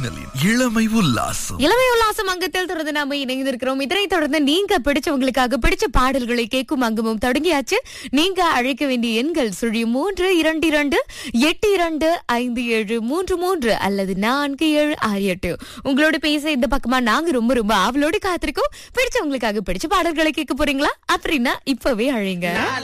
மின்னலின் இளமை உல்லாசம். இளமை உல்லாசம் அங்கத்தில் தொடர்ந்து நாம இணைந்திருக்கிறோம். இதனை தொடர்ந்து நீங்க பிடிச்சவங்களுக்காக பிடிச்ச பாடல்களை கேட்கும் அங்கமும் தொடங்கியாச்சு. நீங்க அழைக்க வேண்டிய எண்கள் 32282825733 அல்லது 4768. உங்களோட பேச இந்த பக்கமா நாங்க ரொம்ப ரொம்ப ஆவலோடு காத்திருக்கோம். பிடிச்சவங்களுக்காக பிடிச்ச பாடல்களை கேட்க போறீங்களா? அப்படின்னா இப்பவே அழைங்க.